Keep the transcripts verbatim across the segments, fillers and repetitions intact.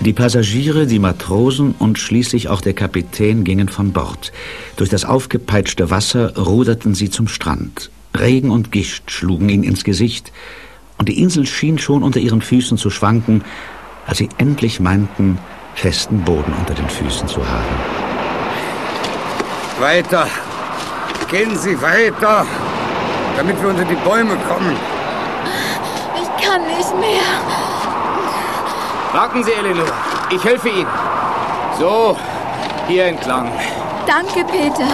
Die Passagiere, die Matrosen und schließlich auch der Kapitän gingen von Bord. Durch das aufgepeitschte Wasser ruderten sie zum Strand. Regen und Gischt schlugen ihnen ins Gesicht, und die Insel schien schon unter ihren Füßen zu schwanken, als sie endlich meinten, festen Boden unter den Füßen zu haben. Weiter! Gehen Sie weiter, damit wir unter die Bäume kommen. Ich kann nicht mehr. Warten Sie, Eleanor. Ich helfe Ihnen. So, hier entlang. Danke, Peter.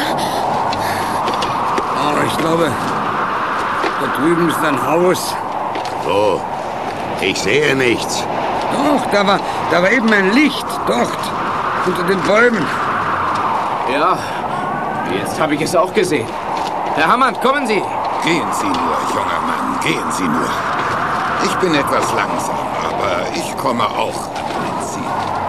Oh, ich glaube, da drüben ist ein Haus. Wo? Ich sehe nichts. Doch, da war, da war eben ein Licht, dort, unter den Bäumen. Ja, jetzt habe ich es auch gesehen. Herr Hammond, kommen Sie. Gehen Sie nur, junger Mann, gehen Sie nur. Ich bin etwas langsam, aber ich komme auch an mein Ziel.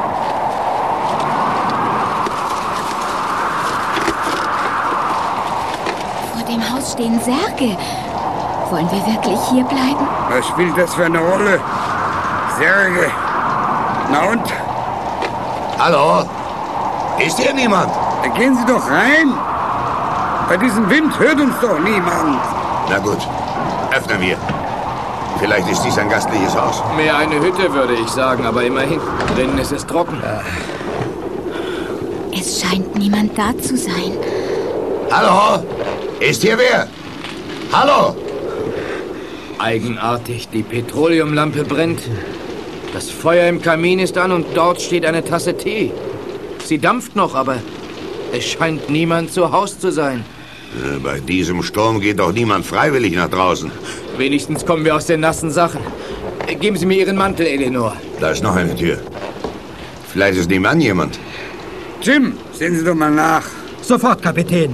Vor dem Haus stehen Särge. Wollen wir wirklich hier bleiben? Was spielt das für eine Rolle? Särge. Na und? Hallo? Ist hier niemand? Da gehen Sie doch rein. Bei diesem Wind hört uns doch niemand. Na gut, öffnen wir. Vielleicht ist dies ein gastliches Haus. Mehr eine Hütte, würde ich sagen, aber immerhin. Drinnen ist es trocken. Es scheint niemand da zu sein. Hallo? Ist hier wer? Hallo? Eigenartig, die Petroleumlampe brennt. Das Feuer im Kamin ist an und dort steht eine Tasse Tee. Sie dampft noch, aber es scheint niemand zu Haus zu sein. Bei diesem Sturm geht doch niemand freiwillig nach draußen. Wenigstens kommen wir aus den nassen Sachen. Geben Sie mir Ihren Mantel, Eleanor. Da ist noch eine Tür. Vielleicht ist nebenan jemand. Jim, sehen Sie doch mal nach. Sofort, Kapitän.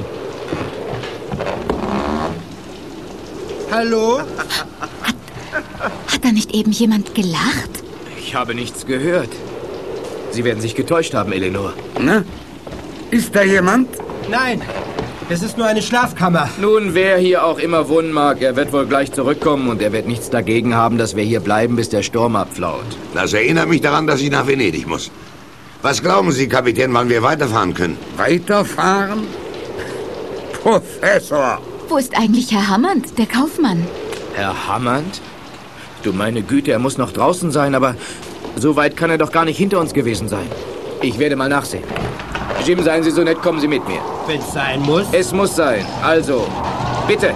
Hallo? Hat, hat da nicht eben jemand gelacht? Ich habe nichts gehört. Sie werden sich getäuscht haben, Eleanor. Na? Ist da jemand? Nein, es ist nur eine Schlafkammer. Nun, wer hier auch immer wohnen mag, er wird wohl gleich zurückkommen und er wird nichts dagegen haben, dass wir hier bleiben, bis der Sturm abflaut. Das erinnert mich daran, dass ich nach Venedig muss. Was glauben Sie, Kapitän, wann wir weiterfahren können? Weiterfahren? Professor! Wo ist eigentlich Herr Hammond, der Kaufmann? Herr Hammond? Du meine Güte, er muss noch draußen sein, aber so weit kann er doch gar nicht hinter uns gewesen sein. Ich werde mal nachsehen. Jim, seien Sie so nett, kommen Sie mit mir. Wenn es sein muss. Es muss sein. Also, bitte.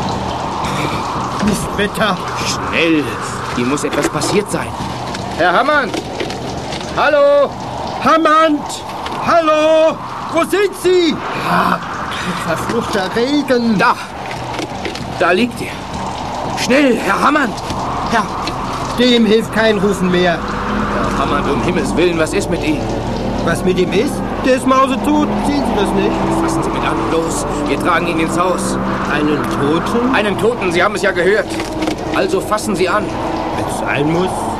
Mistwetter. Schnell. Hier muss etwas passiert sein. Herr Hammond! Hallo! Hammond! Hallo! Wo sind Sie? Ah, verfluchter Regen. Da! Da liegt er. Schnell, Herr Hammond! Ja. Dem hilft kein Rufen mehr. Herr Hammond, um Himmels Willen, was ist mit ihm? Was mit ihm ist? Der ist mausetot. Sehen Sie das nicht? Fassen Sie mit an. Los, wir tragen ihn ins Haus. Einen Toten? Einen Toten, Sie haben es ja gehört. Also fassen Sie an. Wenn es sein muss.